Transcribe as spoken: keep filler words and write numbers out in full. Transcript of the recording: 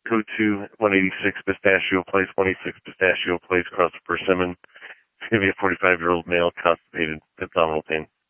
Code two, one eighty-six Pistachio Place, one eighty-six Pistachio Place, across the Persimmon. It's going to be a forty-five-year-old male, constipated, abdominal pain.